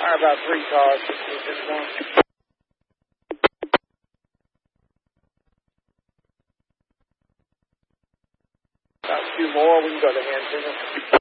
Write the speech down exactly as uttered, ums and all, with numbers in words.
How about three cars? Just one. About two more. We can go to hand signal.